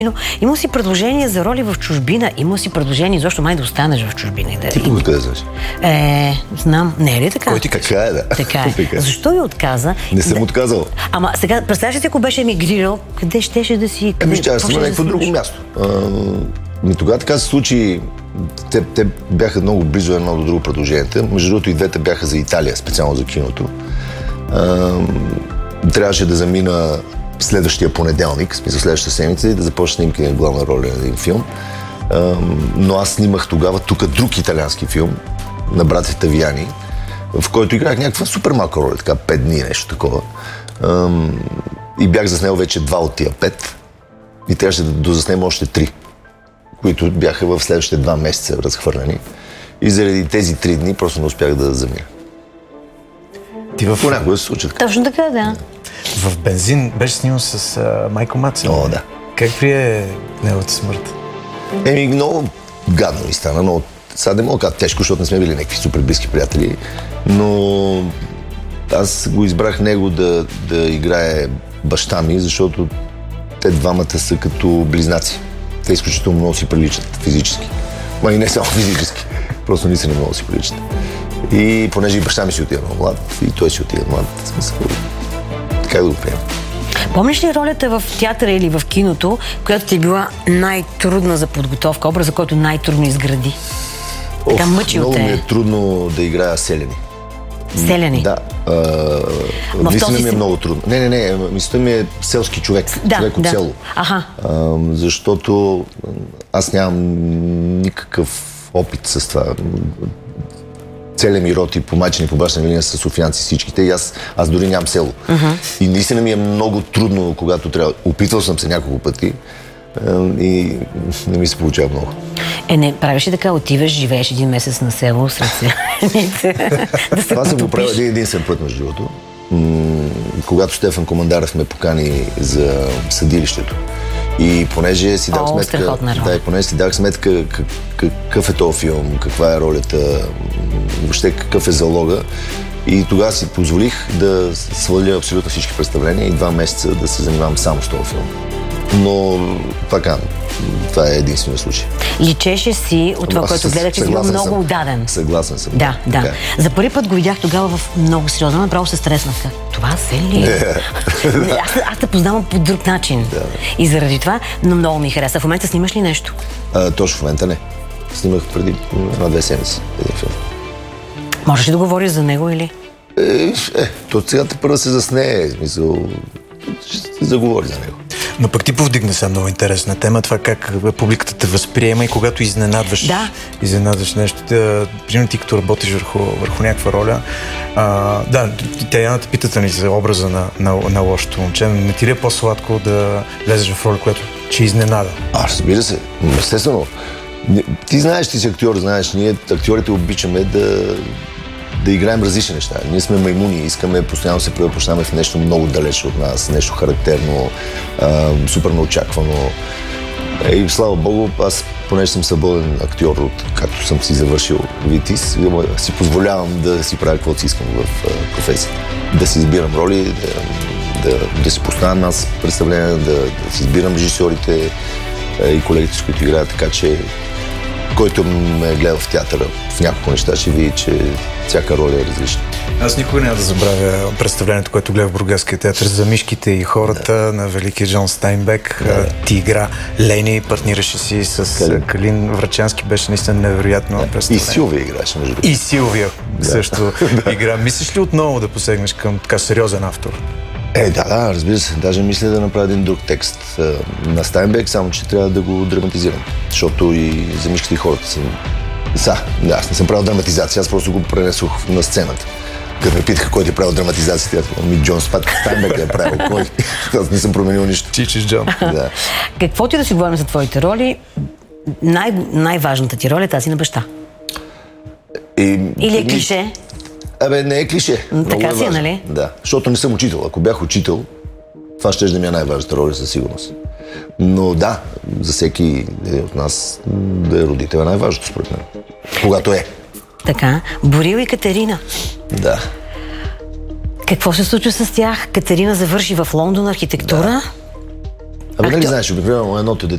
Има си предложение за роли в чужбина, има си предложение защо май да останеш в чужбина. Ти го казваш? Знам. Не е ли така? Кой ти така е, да. Така е. Защо ви отказа? Не съм отказал. Ама сега, представяш ли, ако беше емигрирал, къде щеше да си... Ще си на някакво друго място. Тогава така се случи. Те бяха много близо едно до друго предложенията. Между другото и двете бяха за Италия, специално за киното. Трябваше да замина следващия понеделник, в смисъл следващата седмица, и да започна снимки на главна роля на един филм. Но аз снимах тогава тук друг италиански филм на братята Вияни, в който играх някаква супер малка роля, така 5 дни, нещо такова. И бях заснел вече 2 от тия 5 и трябваше да дозаснем още 3, които бяха в следващите 2 месеца разхвърляни. И заради тези 3 дни просто не успях да замина. Понякога се случва така. Точно така, да. В Бензин беше снимал с Майкъл Мадсен. О, да. Как прие неговата смърт? Много гадно ми стана, но сега не мога да кажа тежко, защото не сме били някакви супер близки приятели, но аз го избрах него да играе баща ми, защото те двамата са като близнаци. Те изключително много си приличат физически. Ма и не само физически, просто наистина много си приличат. И понеже и баща ми си отива много млад, и той си отива млад, в смисъл, как да го приема. Помниш ли ролята в театъра или в киното, която ти е била най-трудна за подготовка, образа, който най-трудно изгради? Така мъчил много те. ми е трудно да играя селяни. Селяни? Да. Мисля ми е много трудно. Не, мисля ми е селски човек. Човек от село. Аха. Защото аз нямам никакъв опит с това. Целият ми род и по майчина и по бащина линия са софиянци всичките и аз дори нямам село. И наистина ми е много трудно, когато трябва. Опитвал съм се няколко пъти и не ми се получава много. Не, правиш ли така, отиваш, живееш един месец на село сред селяните, да се Това съм го потопиш? правил единствен път, между другото. Когато Стефан Командаров ме покани за съдилището. И понеже си дах сметка, понеже си дах сметка какъв е този филм, каква е ролята, въобще какъв е залога. И тогава си позволих да сваля абсолютно всички представления и 2 месеца да се занимавам само с този филм. Но така, това е единствения случай. Личеше си от това, което гледах, че си бил много отдаден. Съгласен съм. Да. За първи път го видях тогава в много сериозно, направо се стреснах. Това се ли? Аз те познавам по друг начин. И заради това, но много ми хареса. В момента снимаш ли нещо? Точно в момента не. Снимах преди 1-2 седмици един филм. Можеш ли да говориш за него или? То сега първо се засне, смисъл, ще се заговори за него. Но пък ти повдигна сега много интересна тема, това как публиката те възприема и когато изненадваш нещо. Примерно ти като работиш върху някаква роля. Те Яна те питата ни за образа на лошото момче. Не ти ли е по-сладко да влезеш в роля, която че изненада? Разбира се, естествено. Ти знаеш, ти си актьор, знаеш, ние актьорите обичаме да играем различни неща. Ние сме маймуни, искаме постоянно се превъплъщаваме в нещо много далече от нас, нещо характерно, супер неочаквано. И слава Богу, аз, понеже съм свободен актьор, както съм си завършил ВИТИС, си позволявам да си правя каквото си искам в професията. Да си избирам роли, да си поставям аз представления, да си избирам режисьорите и колегите, с които играят, така че който ме гледа в театъра в няколко неща, ще види, че всяка роля е различна. Аз никога няма да забравя представлението, което гледах в Бургаския театър за мишките и хората на великия Джон Стайнбек. Ти игра Лени, партнираше си с Калин Врачански, беше наистина невероятно представление. И Силвия играше, между другото. И Силвия също игра. Мислиш ли отново да посегнеш към така сериозен автор? Да, разбира се. Даже мисля да направя един друг текст на Стайнбек, само че трябва да го драматизирам. Защото и за мишките и хората съм... аз не съм правил драматизация, аз просто го пренесох на сцената. Като ме питаха кой ти е правил драматизацията, Джон Стайнбек е правил. Кой? Аз не съм променил нищо. Чичиш Джон. Да. Каквото и да си говорим за твоите роли, най-важната ти роля е тази на баща. Или е клише? Не е клише. Така си е, нали? Да, защото не съм учител. Ако бях учител, това ще да ми е най-важната роля със сигурност. Но да, за всеки от нас да е родител е най-важното според мен. Когато е. Така. Борил и Катерина. Да. Какво се случва с тях? Катерина завърши в Лондон архитектура. Нали знаеш, обикновено едното дете